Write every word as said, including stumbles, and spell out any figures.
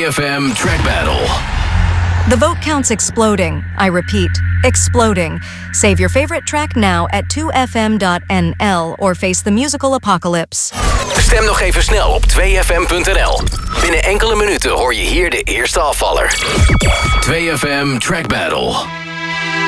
twee F M Track Battle. The vote count's exploding. I repeat, exploding. Save your favorite track now at two f m dot n l or face the musical apocalypse. Stem nog even snel op twee f m punt n l. Binnen enkele minuten hoor je hier de eerste afvaller. twee F M Track Battle.